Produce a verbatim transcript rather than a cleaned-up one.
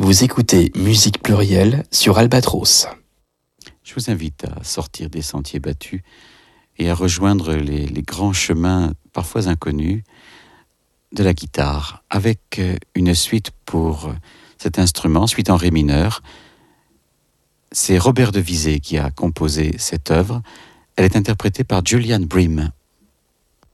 Vous écoutez Musique Plurielle sur Albatros. Je vous invite à sortir des sentiers battus et à rejoindre les, les grands chemins, parfois inconnus, de la guitare, avec une suite pour cet instrument, suite en ré mineur. C'est Robert de Visé qui a composé cette œuvre. Elle est interprétée par Julian Bream.